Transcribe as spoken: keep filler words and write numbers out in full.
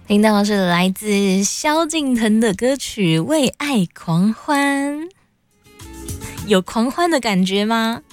听到的是来自萧敬腾的歌曲《为爱狂欢》，有狂欢的感觉吗？